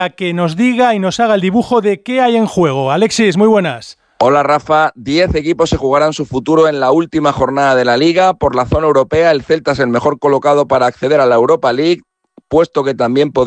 a que nos diga y nos haga el dibujo de qué hay en juego. Alexis, muy buenas. Hola Rafa, 10 equipos se jugarán su futuro en la última jornada de la Liga. Por la zona europea, el Celta es el mejor colocado para acceder a la Europa League, puesto que también podría